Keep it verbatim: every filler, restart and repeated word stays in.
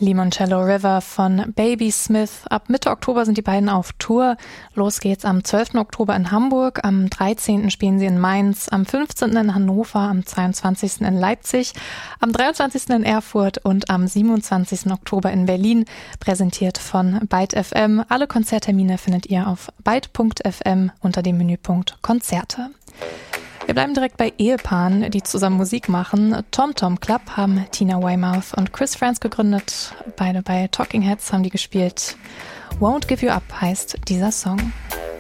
Limoncello River von Baby Smith. Ab Mitte Oktober sind die beiden auf Tour. Los geht's am zwölften Oktober in Hamburg, am dreizehnten spielen sie in Mainz, am fünfzehnten in Hannover, am zweiundzwanzigsten in Leipzig, am dreiundzwanzigsten in Erfurt und am siebenundzwanzigsten Oktober in Berlin, präsentiert von Byte F M. Alle Konzerttermine findet ihr auf byte punkt f m unter dem Menüpunkt Konzerte. Wir bleiben direkt bei Ehepaaren, die zusammen Musik machen. Tom Tom Club haben Tina Weymouth und Chris Frantz gegründet. Beide bei Talking Heads haben die gespielt. Won't Give You Up heißt dieser Song.